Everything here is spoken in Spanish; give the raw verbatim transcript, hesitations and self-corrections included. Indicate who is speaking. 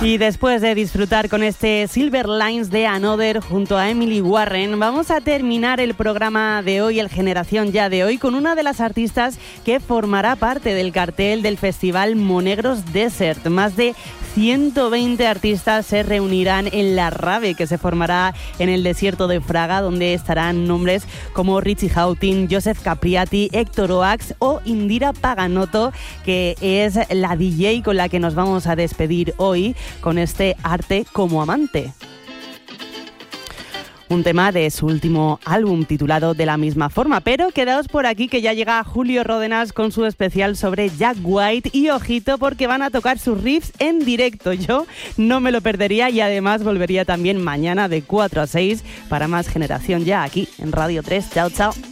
Speaker 1: Y después de disfrutar con este Silver Lines de Another junto a Emily Warren, vamos a terminar el programa de hoy, el Generación Ya de hoy, con una de las artistas que formará parte del cartel del festival Monegros Desert. Más de ciento veinte artistas se reunirán en la rave que se formará en el desierto de Fraga, donde estarán nombres como Richie Houghton, Joseph Capriati, Héctor Oax o Indira Paganotto, que es la D J con la que nos vamos a despedir hoy con este Arte como Amante. Un tema de su último álbum titulado de la misma forma. Pero quedaos por aquí que ya llega Julio Ródenas con su especial sobre Jack White y ojito porque van a tocar sus riffs en directo. Yo no me lo perdería y además volvería también mañana de cuatro a seis para más Generación Ya aquí en Radio tres. Chao, chao.